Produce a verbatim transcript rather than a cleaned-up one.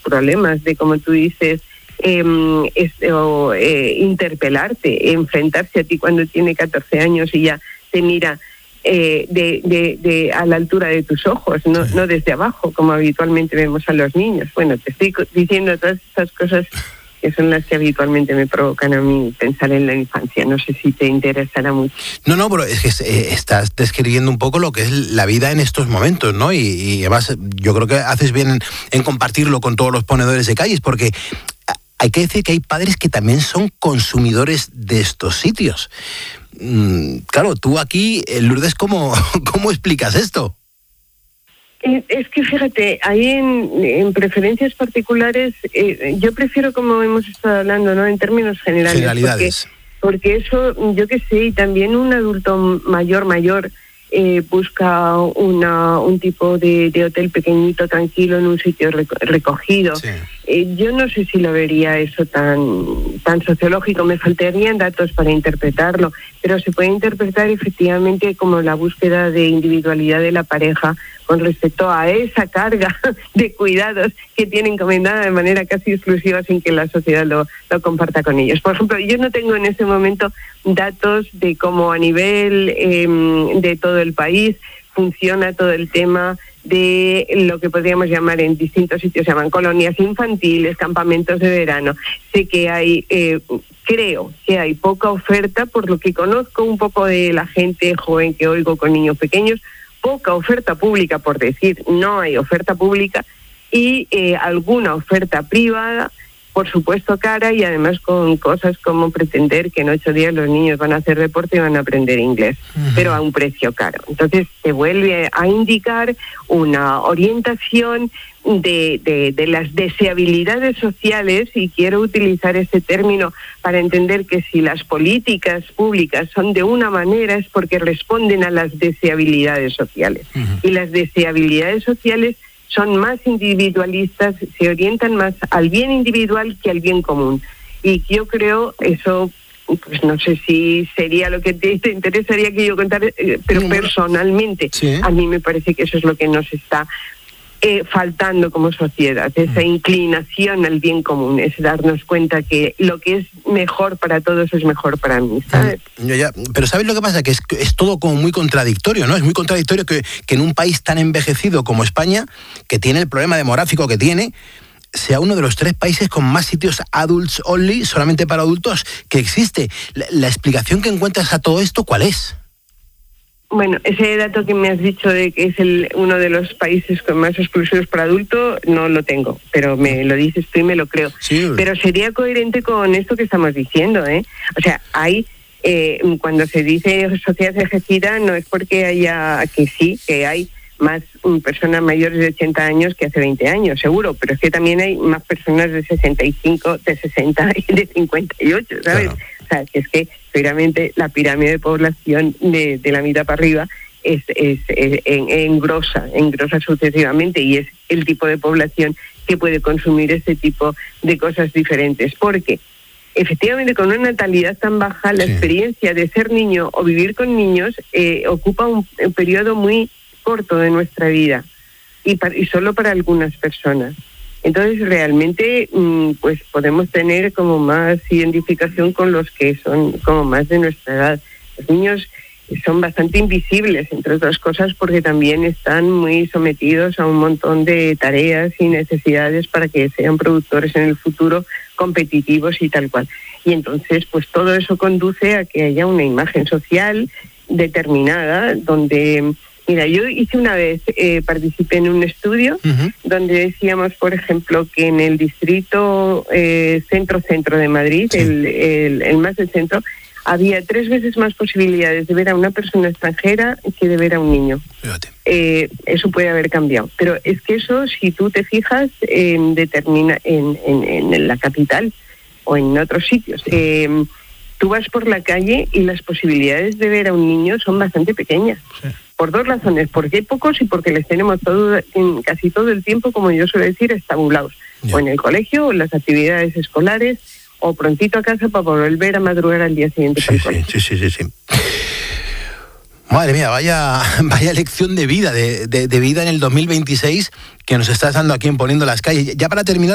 problemas de, como tú dices, eh, este, o, eh, interpelarte, enfrentarse a ti cuando tiene catorce años y ya te mira eh, de, de, de a la altura de tus ojos, no, sí. no desde abajo, como habitualmente vemos a los niños. Bueno, te estoy diciendo todas esas cosas que son las que habitualmente me provocan a mí pensar en la infancia. No sé si te interesará mucho. No, no, pero es que eh, estás describiendo un poco lo que es la vida en estos momentos, ¿no? Y, y además yo creo que haces bien en, en compartirlo con todos los ponedores de calles, porque hay que decir que hay padres que también son consumidores de estos sitios. Mm, claro, tú aquí, Lourdes, ¿cómo, cómo explicas esto? Es que fíjate, ahí en, en preferencias particulares, eh, yo prefiero, como hemos estado hablando, ¿no? En términos generales. Generalidades. Porque, porque eso, yo qué sé, y también un adulto mayor, mayor, eh, busca una un tipo de, de hotel pequeñito, tranquilo, en un sitio reco- recogido. Sí. Eh, yo no sé si lo vería eso tan, tan sociológico, me faltarían datos para interpretarlo, pero se puede interpretar efectivamente como la búsqueda de individualidad de la pareja con respecto a esa carga de cuidados que tiene encomendada de manera casi exclusiva sin que la sociedad lo, lo comparta con ellos. Por ejemplo, yo no tengo en este momento datos de cómo a nivel eh, de todo el país funciona todo el tema de lo que podríamos llamar en distintos sitios, se llaman colonias infantiles, campamentos de verano. Sé que hay, eh, creo que hay poca oferta, por lo que conozco un poco de la gente joven que oigo con niños pequeños, poca oferta pública, por decir, no hay oferta pública, y eh, alguna oferta privada, por supuesto cara, y además con cosas como pretender que en ocho días los niños van a hacer deporte y van a aprender inglés, uh-huh. pero a un precio caro. Entonces se vuelve a indicar una orientación de, de, de las deseabilidades sociales, y quiero utilizar ese término para entender que si las políticas públicas son de una manera es porque responden a las deseabilidades sociales. Uh-huh. Y las deseabilidades sociales son más individualistas, se orientan más al bien individual que al bien común. Y yo creo eso, pues no sé si sería lo que te, te interesaría que yo contara, eh, pero personalmente sí. a mí me parece que eso es lo que nos está eh, faltando como sociedad, esa inclinación al bien común, es darnos cuenta que lo que es mejor para todos es mejor para mí, ¿sabes? Ya, ya. Pero ¿sabes lo que pasa? Que es, es todo como muy contradictorio, ¿no? Es muy contradictorio que, que en un país tan envejecido como España, que tiene el problema demográfico que tiene, sea uno de los tres países con más sitios adults only, solamente para adultos, que existe. La, la explicación que encuentras a todo esto, ¿cuál es? Bueno, ese dato que me has dicho de que es el uno de los países con más exclusivos para adultos, no lo tengo, pero me lo dices tú y me lo creo. Sí. Pero sería coherente con esto que estamos diciendo, ¿eh? O sea, hay, eh, cuando se dice sociedad envejecida, no es porque haya, que sí, que hay más um, personas mayores de ochenta años que hace veinte años, seguro, pero es que también hay más personas de sesenta y cinco, de sesenta y de cincuenta y ocho, ¿sabes? Claro. O sea, que es que seguramente la pirámide de población de, de la mitad para arriba es, es, es en, engrosa, engrosa sucesivamente, y es el tipo de población que puede consumir ese tipo de cosas diferentes. Porque efectivamente con una natalidad tan baja, la sí. experiencia de ser niño o vivir con niños eh, ocupa un, un periodo muy corto de nuestra vida, y, para, y solo para algunas personas. Entonces realmente pues podemos tener como más identificación con los que son como más de nuestra edad. Los niños son bastante invisibles, entre otras cosas, porque también están muy sometidos a un montón de tareas y necesidades para que sean productores en el futuro, competitivos y tal cual. Y entonces pues todo eso conduce a que haya una imagen social determinada donde... Mira, yo hice una vez, eh, participé en un estudio uh-huh. donde decíamos, por ejemplo, que en el distrito eh, centro-centro de Madrid, sí. el, el, el más del centro, había tres veces más posibilidades de ver a una persona extranjera que de ver a un niño. Eh, eso puede haber cambiado, pero es que eso, si tú te fijas, eh, determina en, en, en la capital o en otros sitios. Eh, tú vas por la calle y las posibilidades de ver a un niño son bastante pequeñas. Sí. Por dos razones, porque hay pocos y porque les tenemos todo, en casi todo el tiempo, como yo suelo decir, estabulados. Yeah. O en el colegio, o en las actividades escolares, o prontito a casa para volver a madrugar al día siguiente. Sí, sí, sí, sí, sí, sí. Madre mía, vaya, vaya lección de vida, de, de, de vida en el dos mil veintiséis que nos estás dando aquí en Poniendo las Calles. Ya para terminar,